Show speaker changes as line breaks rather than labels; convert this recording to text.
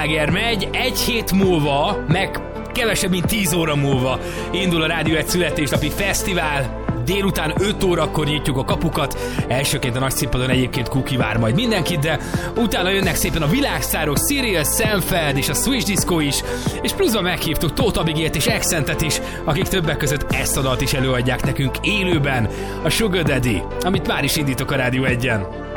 megy, egy hét múlva, meg kevesebb mint 10 óra múlva indul a Rádió 1 születésnapi fesztivál. Délután 5 órakor nyitjuk a kapukat. Elsőként a nagy színpadon egyébként Kuki vár majd mindenkit, de utána jönnek szépen a világsztárok, Sirius, Sanford és a Switch Disco is, és pluszban meghívtuk Tóth Abigélt és Accentet is, akik többek között ezt a dalt is előadják nekünk élőben, a Sugar Daddy, amit már is indítok a Rádió 1-en.